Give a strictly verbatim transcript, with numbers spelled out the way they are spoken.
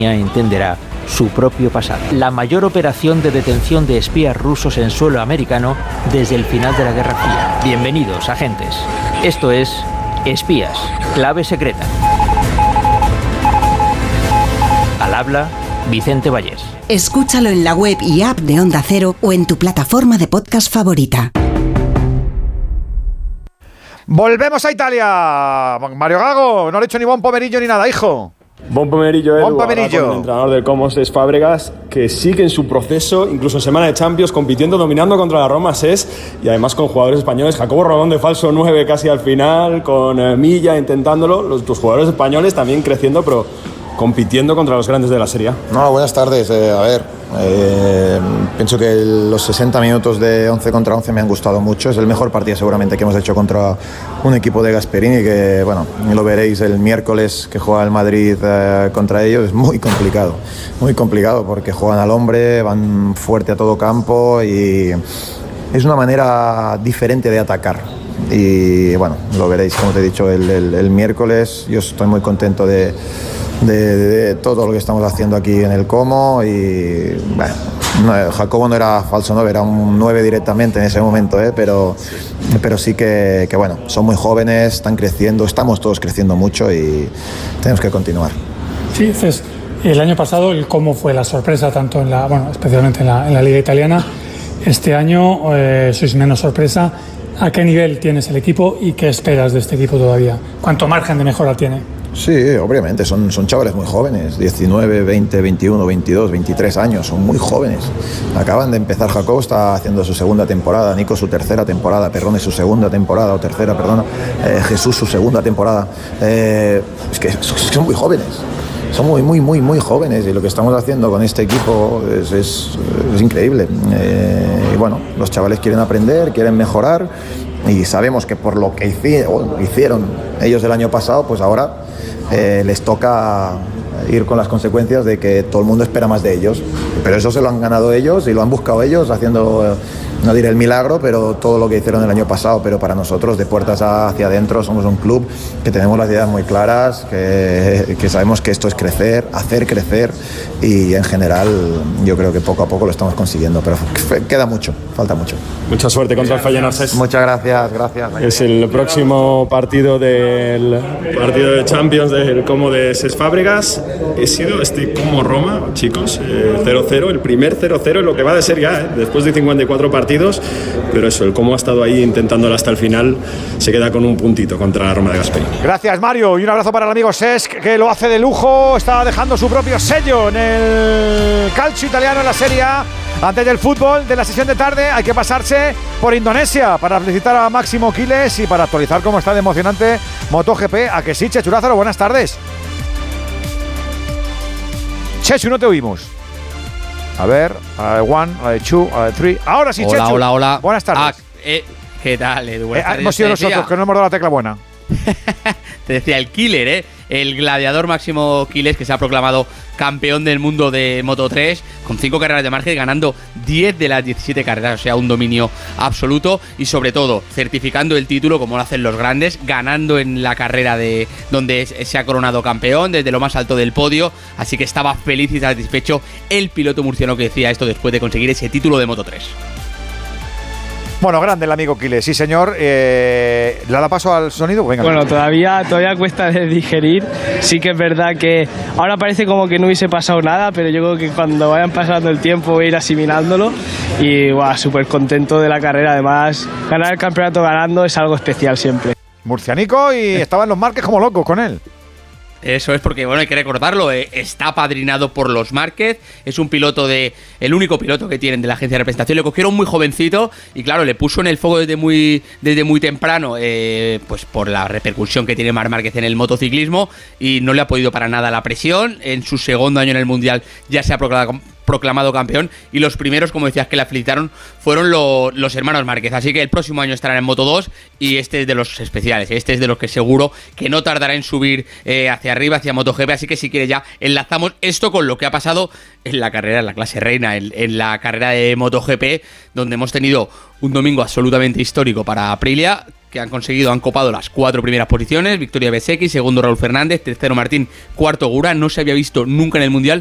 entenderá su propio pasado. La mayor operación de detención de espías rusos en suelo americano desde el final de la Guerra Fría. Bienvenidos, agentes. Esto es Espías, clave secreta. Al habla, Vicente Vallés. Escúchalo en la web y app de Onda Cero o en tu plataforma de podcast favorita. Volvemos a Italia. Mario Gago, no le he hecho ni buen pomerillo ni nada, hijo. Bon Pomerillo, Edu, bon Pomerillo. Con el entrenador del Como, Cesc Fábregas, que sigue en su proceso, incluso en semana de Champions, compitiendo, dominando contra la Roma, Cesc, y además con jugadores españoles, Jacobo Rodón de falso nueve casi al final, con eh, Milla intentándolo, los, los jugadores españoles también creciendo, pero compitiendo contra los grandes de la Serie A. No, buenas tardes. Eh, a ver, eh, pienso que los sesenta minutos de once contra once me han gustado mucho. Es el mejor partido seguramente que hemos hecho contra un equipo de Gasperini, que bueno, lo veréis el miércoles que juega el Madrid eh, contra ellos. Es muy complicado, muy complicado porque juegan al hombre, van fuerte a todo campo y es una manera diferente de atacar. Y bueno, lo veréis, como te he dicho, el, el, el miércoles. Yo estoy muy contento de De, de, de todo lo que estamos haciendo aquí en el Como y bueno, no, Jacobo no era falso nueve, era un nueve directamente en ese momento, ¿eh? pero, pero sí que, que bueno, son muy jóvenes, están creciendo, estamos todos creciendo mucho y tenemos que continuar. Sí, Cesc, el año pasado el Como fue la sorpresa, tanto en la, bueno, especialmente en la, en la Liga Italiana. Este año eh, sois menos sorpresa. ¿A qué nivel tienes el equipo y qué esperas de este equipo todavía? ¿Cuánto margen de mejora tiene? Sí, obviamente, son, son chavales muy jóvenes, diecinueve, veinte, veintiuno, veintidós, veintitrés años, son muy jóvenes. Acaban de empezar, Jacobo está haciendo su segunda temporada, Nico su tercera temporada, Perrone su segunda temporada, o tercera, perdona, eh, Jesús su segunda temporada. Eh, es que son muy jóvenes. Son muy, muy, muy, muy jóvenes y lo que estamos haciendo con este equipo es, es, es increíble. Eh, y bueno, los chavales quieren aprender, quieren mejorar y sabemos que por lo que hicieron, hicieron ellos el año pasado, pues ahora eh, les toca ir con las consecuencias de que todo el mundo espera más de ellos. Pero eso se lo han ganado ellos y lo han buscado ellos haciendo... No diré el milagro, pero todo lo que hicieron el año pasado. Pero para nosotros, de puertas hacia adentro, somos un club que tenemos las ideas muy claras, que, que sabemos que esto es crecer, hacer crecer y en general yo creo que poco a poco lo estamos consiguiendo. Pero queda mucho, falta mucho. Mucha suerte contra el Feyenoord. Muchas gracias, gracias. Es el próximo partido del partido de Champions del Como de Cesc Fábregas. He sido este Como Roma, chicos, eh, cero cero, el primer cero cero en lo que va de Serie A, eh, después de cincuenta y cuatro partidos. Pero eso, el Como ha estado ahí intentándolo hasta el final, se queda con un puntito contra la Roma de Gasperini. Gracias, Mario, y un abrazo para el amigo Cesc, que lo hace de lujo, está dejando su propio sello en el calcio italiano, en la Serie A. Antes del fútbol de la sesión de tarde hay que pasarse por Indonesia para felicitar a Máximo Quiles y para actualizar cómo está de emocionante MotoGP. ¿A que sí, Chechu Lázaro? Buenas tardes. Chechu, no te oímos. A ver, a la de one, a la de two, a la de three. Ahora sí, hola, Chechu. Hola, hola, Buenas tardes. Ah, eh, ¿Qué tal, Edu? Eh, hemos sido nosotros decía, que no hemos dado la tecla buena. Te decía, el killer, ¿eh? El gladiador Máximo Quiles, que se ha proclamado campeón del mundo de Moto tres, con cinco carreras de margen, ganando diez de las diecisiete carreras, o sea, un dominio absoluto y sobre todo certificando el título como lo hacen los grandes, ganando en la carrera de donde se ha coronado campeón desde lo más alto del podio, así que estaba feliz y satisfecho el piloto murciano que decía esto después de conseguir ese título de Moto tres. Bueno, grande el amigo Quiles, sí señor. Eh, ¿Le da paso al sonido? Venga. Bueno, todavía, todavía cuesta de digerir. Sí que es verdad que ahora parece como que no hubiese pasado nada, pero yo creo que cuando vayan pasando el tiempo voy a ir asimilándolo. Y guau, súper contento de la carrera. Además, ganar el campeonato ganando es algo especial siempre. Murcianico, y estaban los Márquez como locos con él. Eso es porque, bueno, hay que recordarlo, eh, está apadrinado por los Márquez, es un piloto de... el único piloto que tienen de la agencia de representación, le cogieron muy jovencito y claro, le puso en el fuego desde muy desde muy temprano, eh, pues por la repercusión que tiene Marc Márquez en el motociclismo y no le ha podido para nada la presión, en su segundo año en el Mundial ya se ha proclamado... proclamado campeón y los primeros, como decías, que la felicitaron fueron lo, los hermanos Márquez, así que el próximo año estarán en Moto dos y este es de los especiales, este es de los que seguro que no tardará en subir eh, hacia arriba, hacia MotoGP, así que si quiere ya enlazamos esto con lo que ha pasado en la carrera, en la clase reina, en, en la carrera de MotoGP, donde hemos tenido un domingo absolutamente histórico para Aprilia, que han conseguido, han copado las cuatro primeras posiciones. Victoria Bezzecchi, segundo Raúl Fernández, tercero Martín, cuarto Gura. No se había visto nunca en el Mundial